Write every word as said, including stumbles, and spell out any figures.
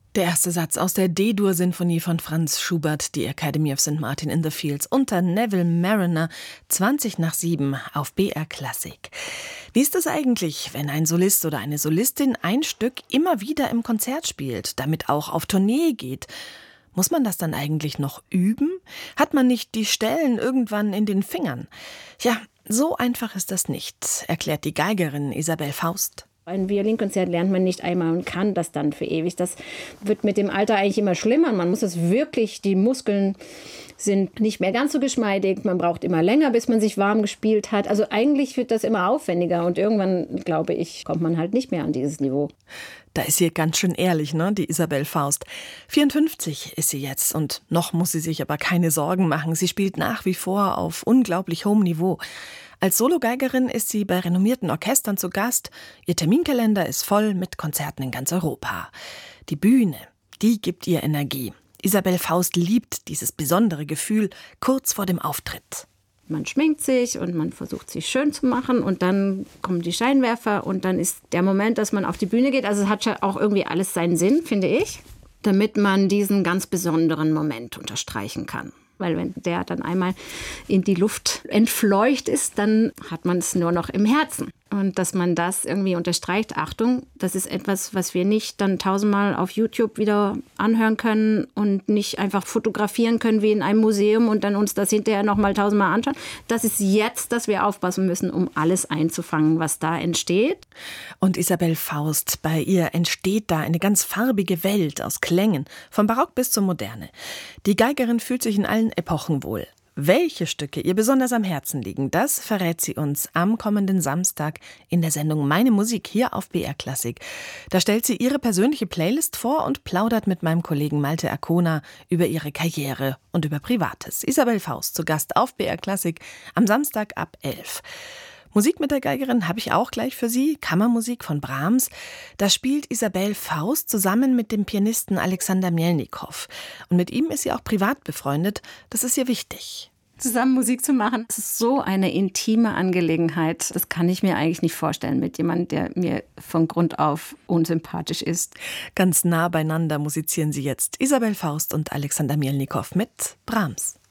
Der erste Satz aus der D-Dur-Sinfonie von Franz Schubert, die Academy of Saint Martin in the Fields, unter Neville Marriner, zwanzig nach sieben auf B R Klassik. Wie ist es eigentlich, wenn ein Solist oder eine Solistin ein Stück immer wieder im Konzert spielt, damit auch auf Tournee geht? Muss man das dann eigentlich noch üben? Hat man nicht die Stellen irgendwann in den Fingern? Ja, so einfach ist das nicht, erklärt die Geigerin Isabelle Faust. Ein Violinkonzert lernt man nicht einmal und kann das dann für ewig. Das wird mit dem Alter eigentlich immer schlimmer. Man muss es wirklich, die Muskeln sind nicht mehr ganz so geschmeidig. Man braucht immer länger, bis man sich warm gespielt hat. Also eigentlich wird das immer aufwendiger und irgendwann, glaube ich, kommt man halt nicht mehr an dieses Niveau. Da ist sie ganz schön ehrlich, ne, die Isabelle Faust. vierundfünfzig ist sie jetzt und noch muss sie sich aber keine Sorgen machen. Sie spielt nach wie vor auf unglaublich hohem Niveau. Als Sologeigerin ist sie bei renommierten Orchestern zu Gast. Ihr Terminkalender ist voll mit Konzerten in ganz Europa. Die Bühne, die gibt ihr Energie. Isabelle Faust liebt dieses besondere Gefühl kurz vor dem Auftritt. Man schminkt sich und man versucht sich schön zu machen und dann kommen die Scheinwerfer und dann ist der Moment, dass man auf die Bühne geht. Also es hat ja auch irgendwie alles seinen Sinn, finde ich, damit man diesen ganz besonderen Moment unterstreichen kann. Weil wenn der dann einmal in die Luft entfleucht ist, dann hat man es nur noch im Herzen. Und dass man das irgendwie unterstreicht, Achtung, das ist etwas, was wir nicht dann tausendmal auf YouTube wieder anhören können und nicht einfach fotografieren können wie in einem Museum und dann uns das hinterher nochmal tausendmal anschauen. Das ist jetzt, dass wir aufpassen müssen, um alles einzufangen, was da entsteht. Und Isabelle Faust, bei ihr entsteht da eine ganz farbige Welt aus Klängen, vom Barock bis zur Moderne. Die Geigerin fühlt sich in allen Epochen wohl. Welche Stücke ihr besonders am Herzen liegen, das verrät sie uns am kommenden Samstag in der Sendung Meine Musik hier auf B R Klassik. Da stellt sie ihre persönliche Playlist vor und plaudert mit meinem Kollegen Malte Arkona über ihre Karriere und über Privates. Isabelle Faust zu Gast auf B R Klassik am Samstag ab elf. Musik mit der Geigerin habe ich auch gleich für Sie, Kammermusik von Brahms. Da spielt Isabelle Faust zusammen mit dem Pianisten Alexander Mielnikow. Und mit ihm ist sie auch privat befreundet, das ist ihr wichtig. Zusammen Musik zu machen, das ist so eine intime Angelegenheit. Das kann ich mir eigentlich nicht vorstellen mit jemandem, der mir von Grund auf unsympathisch ist. Ganz nah beieinander musizieren sie jetzt Isabelle Faust und Alexander Mielnikow mit Brahms.